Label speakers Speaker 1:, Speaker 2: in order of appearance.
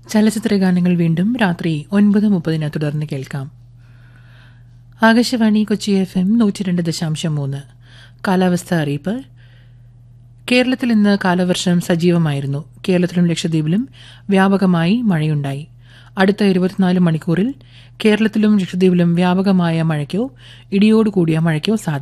Speaker 1: ചലച്ചിത്ര ഗാനങ്ങൾ വീണ്ടും രാത്രി 9:30 തുടർന്ന് കേൾക്കാം. ആകാശവാണി കൊച്ചി FM 102.3. കാലാവസ്ഥ അറിയിപ്പ്. കേരളത്തിൽ ഇന്ന് കാലവർഷം സജീവമായിരുന്നു. കേരളത്തിലും ലക്ഷദ്വീപിലും വ്യാപകമായി മഴയുണ്ടായി. അടുത്ത 24 മണിക്കൂറിൽ കേരളത്തിലും ലക്ഷദ്വീപിലും വ്യാപകമായ മഴയ്ക്കോ ഇടിയോടുകൂടിയ മഴയ്ക്കോ സാധ്യത.